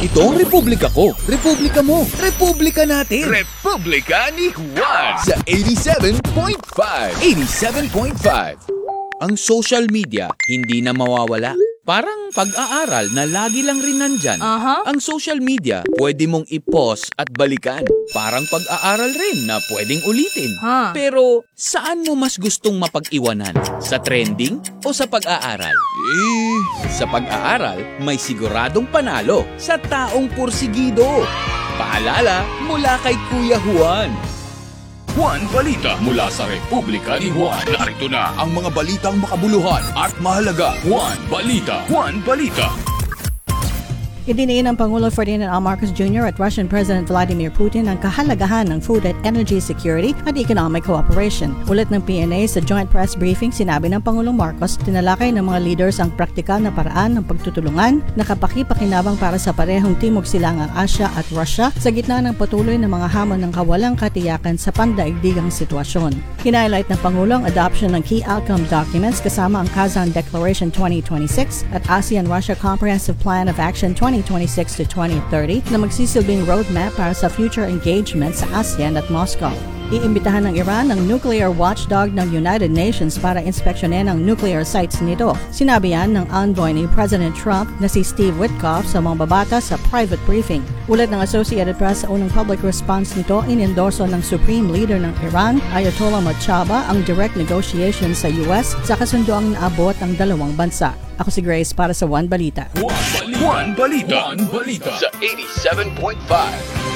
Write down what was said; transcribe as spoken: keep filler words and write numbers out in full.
Ito ang republika ko, republika mo, republika natin. Republika ni Juan Sa eighty-seven point five. eighty-seven point five. Ang social media, hindi na mawawala. Parang pag-aaral na lagi lang rin nandyan. Aha. Ang social media, pwede mong i-pause at balikan. Parang pag-aaral rin na pwedeng ulitin. Ha. Pero saan mo mas gustong mapag-iwanan? Sa trending o sa pag-aaral? Eh, sa pag-aaral, may siguradong panalo sa taong pursigido. Paalala mula kay Kuya Juan. Juan Balita mula sa Republika ni Juan. Narito na ang mga balitang makabuluhan at mahalaga. Juan Balita. Juan Balita. Idiniin ng Pangulo Ferdinand R. Marcos Junior at Russian President Vladimir Putin ang kahalagahan ng food and energy security at economic cooperation. Ulat ng P N A sa joint press briefing, sinabi ng Pangulong Marcos, tinalakay ng mga leaders ang praktikal na paraan ng pagtutulungan na kapaki-pakinabang para sa parehong Timog Silangang Asya at Russia sa gitna ng patuloy na mga hamon ng kawalang katiyakan sa pandaigdigang sitwasyon. Hinighlight ng Pangulo ang adoption ng key outcome documents kasama ang Kazan Declaration twenty twenty-six at ASEAN-Russia Comprehensive Plan of Action twenty twenty-six to twenty thirty na magsisilbing roadmap para sa future engagement sa ASEAN at Moscow. Iimbitahan ng Iran ang nuclear watchdog ng United Nations para inspeksyonin ang nuclear sites nito. Sinabi yan ng envoy ni President Trump na si Steve Witkoff sa mga babata sa private briefing. Ulat ng Associated Press sa unang public response nito, inendorso ng Supreme Leader ng Iran, Ayatollah Mojtaba, ang direct negotiation sa U S sa kasunduang naabot ang dalawang bansa. Ako si Grace para sa One Balita. Juan Balita. Juan Balita. Sa eighty-seven point five.